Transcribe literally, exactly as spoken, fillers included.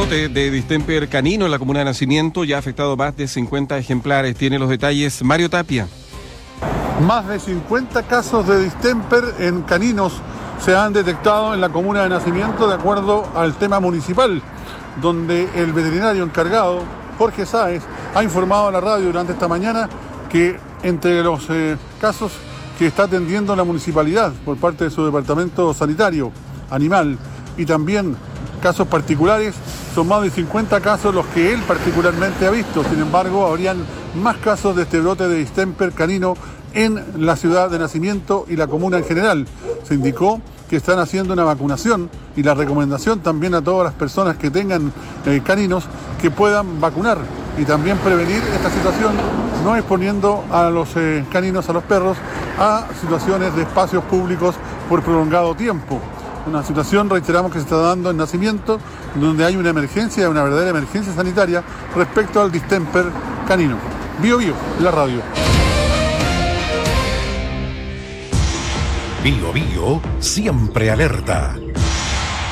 brote de distemper canino en la comuna de Nacimiento ya ha afectado más de cincuenta ejemplares. Tiene los detalles Mario Tapia. Más de cincuenta casos de distemper en caninos se han detectado en la comuna de Nacimiento de acuerdo al tema municipal, donde el veterinario encargado, Jorge Sáez, ha informado a la radio durante esta mañana que entre los eh, casos que está atendiendo la municipalidad por parte de su departamento sanitario, animal y también casos particulares, son más de cincuenta casos los que él particularmente ha visto. Sin embargo, habrían más casos de este brote de distemper canino en la ciudad de Nacimiento y la comuna en general. Se indicó que están haciendo una vacunación y la recomendación también a todas las personas que tengan eh, caninos que puedan vacunar y también prevenir esta situación, no exponiendo a los eh, caninos, a los perros, a situaciones de espacios públicos por prolongado tiempo. Una situación, reiteramos, que se está dando en Nacimiento, donde hay una emergencia, una verdadera emergencia sanitaria respecto al distemper canino. Bio Bio, la radio. Bio Bio, siempre alerta.